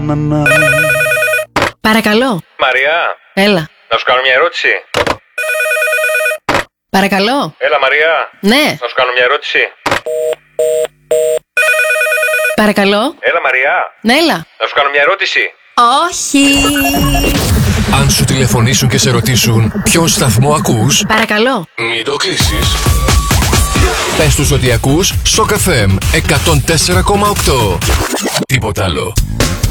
Παρακαλώ. Μαρία. Έλα. Να σου κάνω μια ερώτηση. Παρακαλώ. Έλα Μαρία. Ναι. Να σου κάνω μια ερώτηση. Παρακαλώ. Έλα Μαρία. Ναι, έλα. Να σου κάνω μια ερώτηση. Όχι. Αν σου τηλεφωνήσουν και σε ρωτήσουν ποιον σταθμό ακούς, Παρακαλώ. μην το κλείσεις. Πες τους ότι ακούς Shock FM 104,8. Τίποτα άλλο.